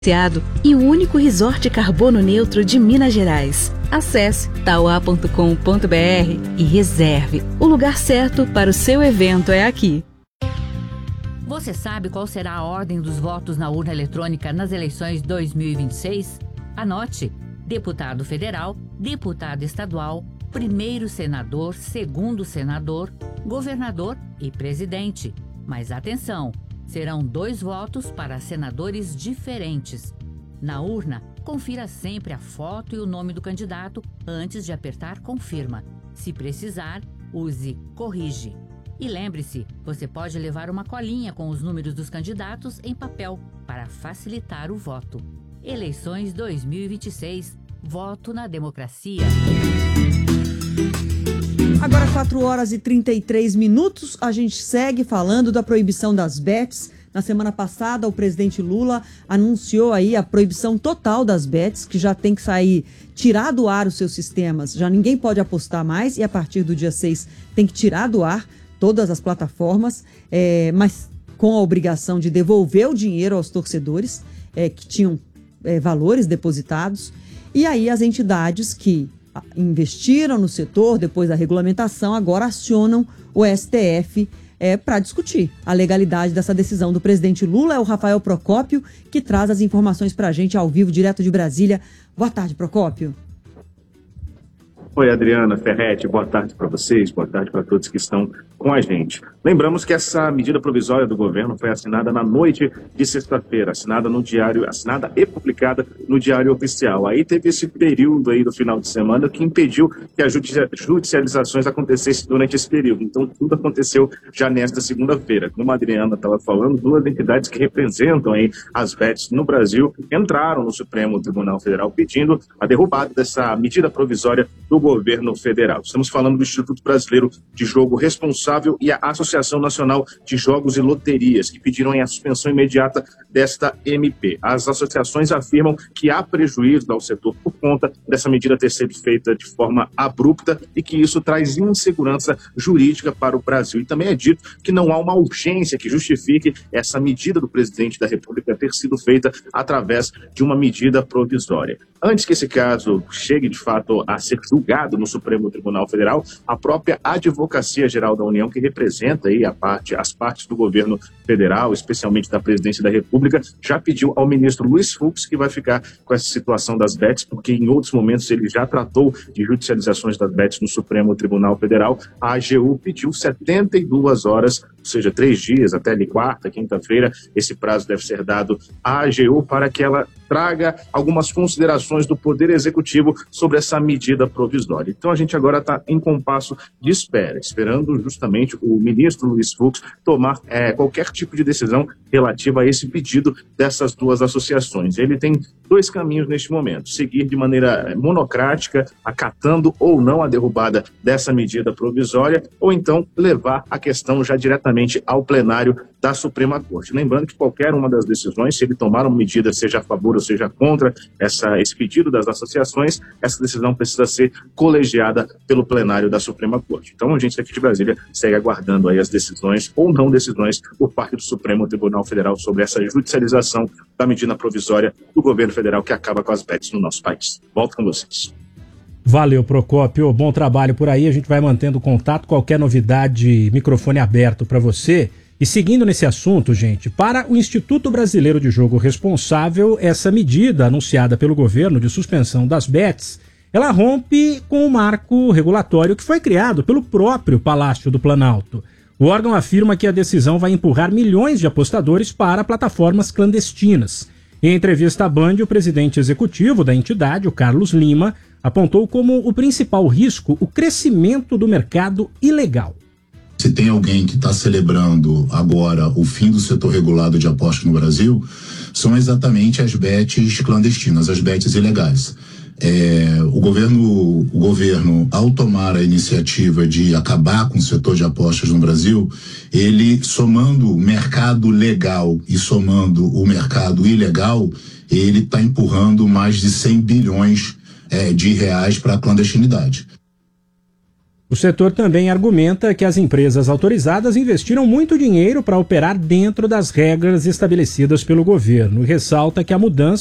E o único resort carbono neutro de Minas Gerais. Acesse tauá.com.br e reserve. O lugar certo para o seu evento é aqui. Você sabe qual será a ordem dos votos na urna eletrônica nas eleições 2026? Anote: deputado federal, deputado estadual, primeiro senador, segundo senador, governador e presidente. Mas atenção! Serão 2 votos para senadores diferentes. Na urna, confira sempre a foto e o nome do candidato antes de apertar confirma. Se precisar, use corrige. E lembre-se, você pode levar uma colinha com os números dos candidatos em papel para facilitar o voto. Eleições 2026. Voto na democracia. Agora 4h33, a gente segue falando da proibição das bets. Na semana passada, o presidente Lula anunciou aí a proibição total das bets, que já tem que sair, tirar do ar os seus sistemas. Já ninguém pode apostar mais e a partir do dia 6 tem que tirar do ar todas as plataformas, mas com a obrigação de devolver o dinheiro aos torcedores que tinham valores depositados. E aí as entidades que investiram no setor depois da regulamentação agora acionam o STF para discutir a legalidade dessa decisão do presidente Lula. É o Rafael Procópio que traz as informações para a gente ao vivo, direto de Brasília. Boa tarde, Procópio. Oi, Adriana Ferretti, boa tarde para vocês, boa tarde para todos que estão com a gente. Lembramos que essa medida provisória do governo foi assinada na noite de sexta-feira, assinada e publicada no Diário Oficial. Aí teve esse período aí do final de semana que impediu que as judicializações acontecessem durante esse período. Então tudo aconteceu já nesta segunda-feira. Como a Adriana estava falando, 2 entidades que representam aí as bets no Brasil entraram no Supremo Tribunal Federal pedindo a derrubada dessa medida provisória do governo federal. Estamos falando do Instituto Brasileiro de Jogo Responsável e a Associação Nacional de Jogos e Loterias, que pediram a suspensão imediata desta MP. As associações afirmam que há prejuízo ao setor por conta dessa medida ter sido feita de forma abrupta e que isso traz insegurança jurídica para o Brasil. E também é dito que não há uma urgência que justifique essa medida do presidente da República ter sido feita através de uma medida provisória. Antes que esse caso chegue, de fato, a ser julgado no Supremo Tribunal Federal, a própria Advocacia Geral da União, que representa aí as partes do governo federal, especialmente da Presidência da República, já pediu ao ministro Luiz Fux que vai ficar com essa situação das bets, porque em outros momentos ele já tratou de judicializações das bets no Supremo Tribunal Federal. A AGU pediu 72 horas, ou seja, 3 dias, até ali quarta, quinta-feira, esse prazo deve ser dado à AGU para que ela traga algumas considerações do Poder Executivo sobre essa medida provisória. Então a gente agora está em compasso de espera, esperando justamente o ministro Luiz Fux tomar qualquer tipo de decisão relativa a esse pedido dessas 2 associações. Ele tem 2 caminhos neste momento: seguir de maneira monocrática, acatando ou não a derrubada dessa medida provisória, ou então levar a questão já diretamente ao plenário da Suprema Corte. Lembrando que qualquer uma das decisões, se ele tomar uma medida, seja a favor ou seja contra esse pedido das associações, essa decisão precisa ser colegiada pelo plenário da Suprema Corte. Então a gente aqui de Brasília segue aguardando aí as decisões ou não decisões por parte do Supremo Tribunal Federal sobre essa judicialização da medida provisória do governo federal que acaba com as bets no nosso país. Volto com vocês. Valeu, Procópio. Bom trabalho por aí. A gente vai mantendo contato. Qualquer novidade, microfone aberto para você. E seguindo nesse assunto, gente, para o Instituto Brasileiro de Jogo Responsável, essa medida anunciada pelo governo de suspensão das bets, ela rompe com o marco regulatório que foi criado pelo próprio Palácio do Planalto. O órgão afirma que a decisão vai empurrar milhões de apostadores para plataformas clandestinas. Em entrevista à Band, o presidente executivo da entidade, o Carlos Lima, apontou como o principal risco o crescimento do mercado ilegal. Se tem alguém que está celebrando agora o fim do setor regulado de apostas no Brasil, são exatamente as bets clandestinas, as bets ilegais. O governo, ao tomar a iniciativa de acabar com o setor de apostas no Brasil, ele, somando o mercado legal e somando o mercado ilegal, ele está empurrando mais de 100 bilhões de reais para a clandestinidade. O setor também argumenta que as empresas autorizadas investiram muito dinheiro para operar dentro das regras estabelecidas pelo governo e ressalta que a mudança